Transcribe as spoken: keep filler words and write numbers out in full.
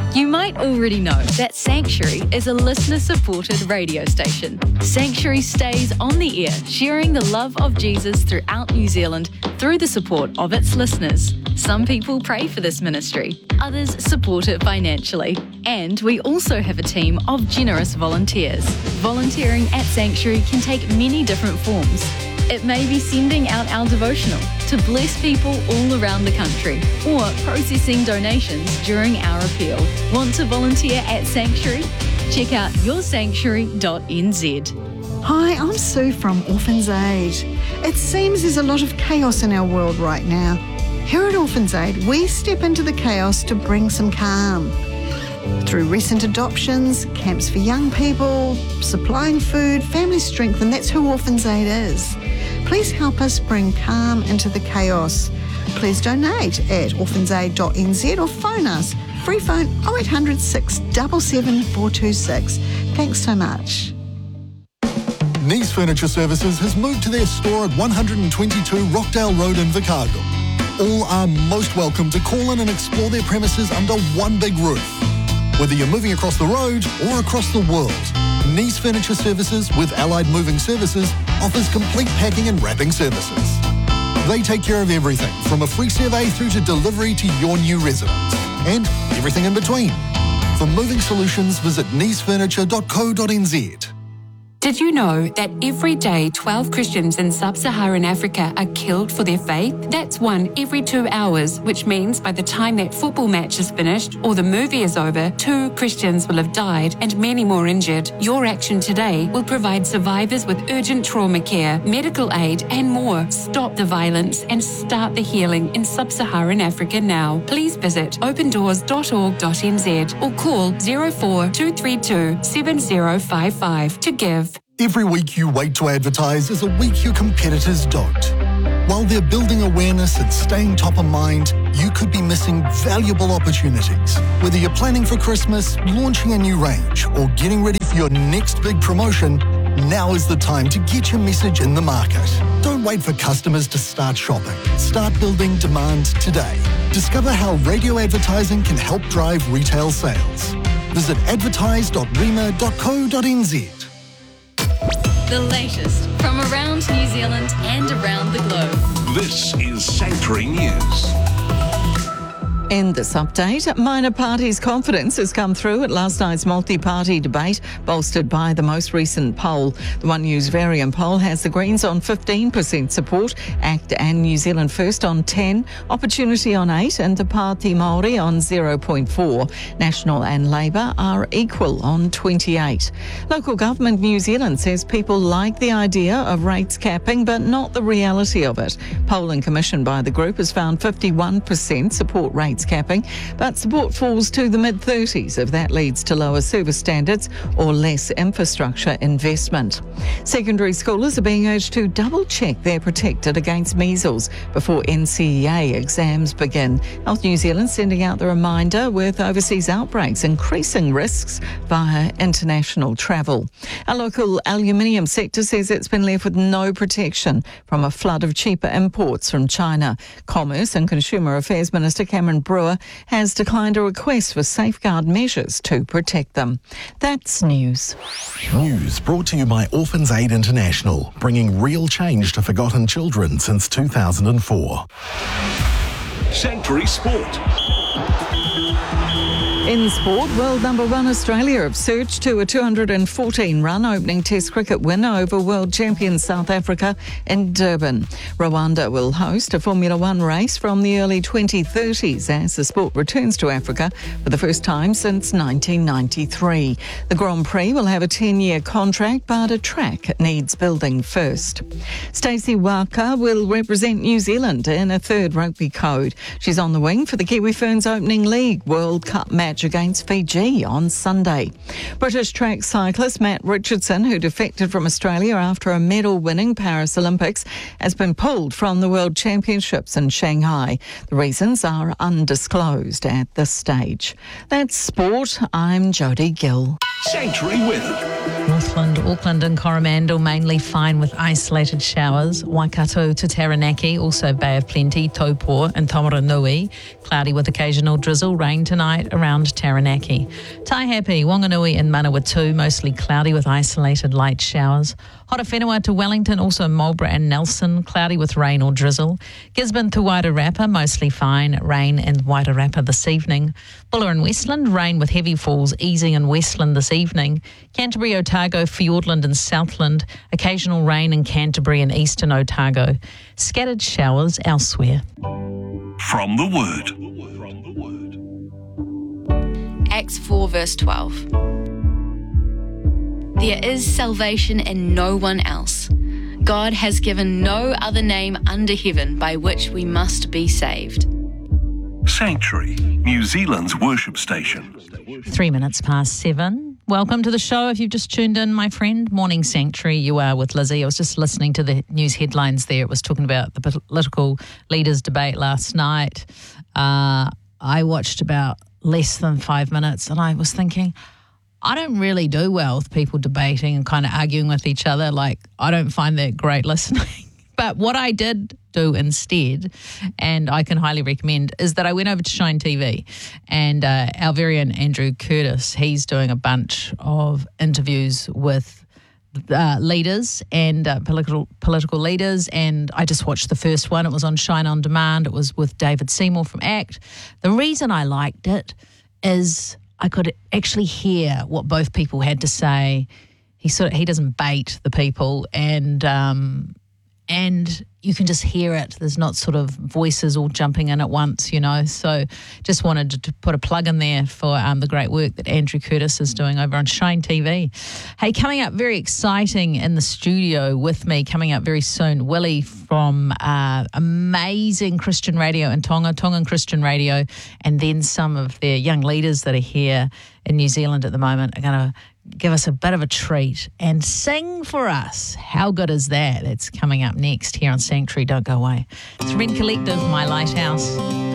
You might already know that Sanctuary is a listener-supported radio station. Sanctuary stays on the air, sharing the love of Jesus throughout New Zealand through the support of its listeners. Some people pray for this ministry, others support it financially. And we also have a team of generous volunteers. Volunteering at Sanctuary can take many different forms. It may be sending out our devotional to bless people all around the country, or processing donations during our appeal. Want to volunteer at Sanctuary? Check out your sanctuary dot n z. Hi, I'm Sue from Orphans Aid. It seems there's a lot of chaos in our world right now. Here at Orphans Aid, we step into the chaos to bring some calm. Through recent adoptions, camps for young people, supplying food, family strength, and that's who Orphans Aid is. Please help us bring calm into the chaos. Please donate at orphans aid dot n z or phone us. Free phone oh eight hundred, six seven seven, four two six. Thanks so much. Nice Furniture Services has moved to their store at one twenty-two Rockdale Road in Vicargo. All are most welcome to call in and explore their premises under one big roof. Whether you're moving across the road or across the world, Nice Furniture Services with Allied Moving Services offers complete packing and wrapping services. They take care of everything from a free survey through to delivery to your new residence and everything in between. For moving solutions, visit nice furniture dot co dot n z. Did you know that every day twelve Christians in sub-Saharan Africa are killed for their faith? That's one every two hours, which means by the time that football match is finished or the movie is over, two Christians will have died and many more injured. Your action today will provide survivors with urgent trauma care, medical aid and more. Stop the violence and start the healing in sub-Saharan Africa now. Please visit open doors dot org dot n z or call zero four two three two seven zero five five to give. Every week you wait to advertise is a week your competitors don't. While they're building awareness and staying top of mind, you could be missing valuable opportunities. Whether you're planning for Christmas, launching a new range, or getting ready for your next big promotion, now is the time to get your message in the market. Don't wait for customers to start shopping. Start building demand today. Discover how radio advertising can help drive retail sales. Visit advertise dot rema dot co dot n z. The latest from around New Zealand and around the globe. This is Sanctuary News. In this update, minor parties' confidence has come through at last night's multi-party debate, bolstered by the most recent poll. The One News Varian poll has the Greens on fifteen percent support, ACT and New Zealand First on ten, Opportunity on eight and Te Pāti Māori on zero point four. National and Labour are equal on twenty-eight. Local Government New Zealand says people like the idea of rates capping, but not the reality of it. Polling commissioned by the group has found fifty-one percent support rates capping, but support falls to the mid thirties if that leads to lower service standards or less infrastructure investment. Secondary schoolers are being urged to double-check they're protected against measles before N C E A exams begin. Health New Zealand sending out the reminder with overseas outbreaks increasing risks via international travel. Our local aluminium sector says it's been left with no protection from a flood of cheaper imports from China. Commerce and Consumer Affairs Minister Cameron Brewer has declined a request for safeguard measures to protect them. That's news. News brought to you by Orphans Aid International, bringing real change to forgotten children since two thousand four. Sanctuary Sport. In sport, world number one Australia have surged to a two hundred fourteen run opening Test cricket win over world champion South Africa in Durban. Rwanda will host a Formula One race from the early twenty thirties as the sport returns to Africa for the first time since nineteen ninety-three. The Grand Prix will have a ten-year contract, but a track needs building first. Stacey Waka will represent New Zealand in a third rugby code. She's on the wing for the Kiwi Ferns Opening League World Cup match against Fiji on Sunday. British track cyclist Matt Richardson, who defected from Australia after a medal-winning Paris Olympics, has been pulled from the World Championships in Shanghai. The reasons are undisclosed at this stage. That's sport. I'm Jodie Gill. Sanctuary weather. Northland, Auckland and Coromandel mainly fine with isolated showers. Waikato to Taranaki, also Bay of Plenty, Taupo and Tomaranui. Cloudy with occasional drizzle, rain tonight around Taranaki. Taihape, Wanganui and Manawatu, mostly cloudy with isolated light showers. Horowhenua to Wellington, also Marlborough and Nelson, cloudy with rain or drizzle. Gisborne to Wairarapa, mostly fine, rain in Wairarapa this evening. Buller and Westland, rain with heavy falls easing in Westland this evening. Canterbury, Otago, Fiordland and Southland, occasional rain in Canterbury and eastern Otago. Scattered showers elsewhere. From the Word. Acts four verse twelve. There is salvation in no one else. God has given no other name under heaven by which we must be saved. Sanctuary, New Zealand's worship station. Three minutes past seven. Welcome to the show. If you've just tuned in, my friend, Morning Sanctuary, you are with Lizzie. I was just listening to the news headlines there. It was talking about the political leaders debate last night. Uh, I watched about less than five minutes and I was thinking, I don't really do well with people debating and kind of arguing with each other. Like, I don't find that great listening. But what I did do instead, and I can highly recommend, is that I went over to Shine T V and uh, our very own Andrew Curtis, he's doing a bunch of interviews with uh, leaders and uh, political political leaders, and I just watched the first one. It was on Shine On Demand. It was with David Seymour from ACT. The reason I liked it is I could actually hear what both people had to say. He sort of, he doesn't bait the people, and um, and you can just hear it. There's not sort of voices all jumping in at once, you know. So just wanted to put a plug in there for um, the great work that Andrew Curtis is doing over on Shine T V. Hey, coming up very exciting in the studio with me, coming up very soon, Willie from uh, amazing Christian radio in Tonga, Tongan Christian radio, and then some of their young leaders that are here in New Zealand at the moment are going to give us a bit of a treat and sing for us. How good is that? It's coming up next here on Sanctuary. Don't go away. It's Red Collective, My Lighthouse.